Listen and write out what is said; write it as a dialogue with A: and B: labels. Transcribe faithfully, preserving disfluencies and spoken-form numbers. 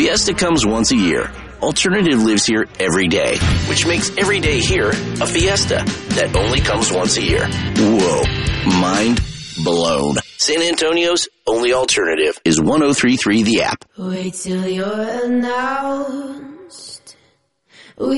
A: Fiesta comes once a year. Alternative lives here every day, which makes every day here a fiesta that only comes once a year. Whoa. Mind blown. San Antonio's only alternative is one oh three point three The App.
B: Wait till you're announced